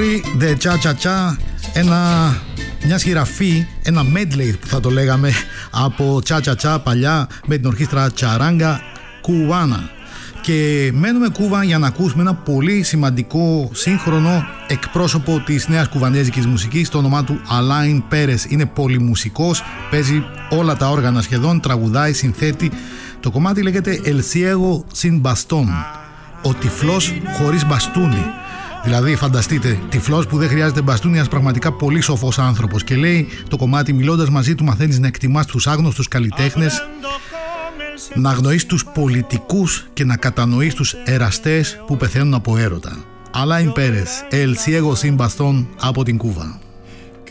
Henry de Cha Cha Cha, μια συγγραφή, ένα medley που θα το λέγαμε από Cha Cha Cha παλιά με την ορχήστρα Charanga Cubana. Και μένουμε Κούβα για να ακούσουμε ένα πολύ σημαντικό σύγχρονο εκπρόσωπο της νέας κουβανέζικης μουσικής. Το όνομά του Alain Perez. Είναι πολυμουσικός, παίζει όλα τα όργανα σχεδόν, τραγουδάει, συνθέτει. Το κομμάτι λέγεται El Ciego Sin Bastón, ο τυφλός χωρίς μπαστούνι. Δηλαδή φανταστείτε, τυφλός που δεν χρειάζεται μπαστούνι, ένας πραγματικά πολύ σοφός άνθρωπος. Και λέει το κομμάτι, μιλώντας μαζί του μαθαίνεις να εκτιμάς τους άγνωστους καλλιτέχνες, να αγνοείς τους πολιτικούς και να κατανοείς τους εραστές που πεθαίνουν από έρωτα. Alain Perez, El Ciego Sin Bastón από την Κούβα.